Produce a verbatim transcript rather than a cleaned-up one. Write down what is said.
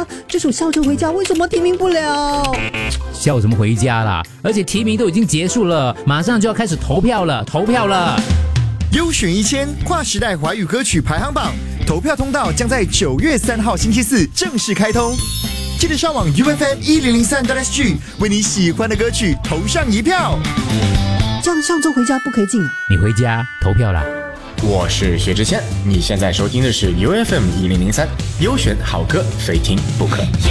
这首《笑着回家》为什么提名不了？ 笑什么回家啦？而且提名都已经结束了，马上就要开始投票了，投票了！ 优选一千跨时代华语歌曲排行榜投票通道将在九月三号星期四正式开通，记得上网 U F M 一零零三 S G 为你喜欢的歌曲投上一票。 这样上周回家不可以进啊？ 你回家投票啦！ 我是薛之谦，你现在收听的是 U F M 一零零三优选好歌，非听不可。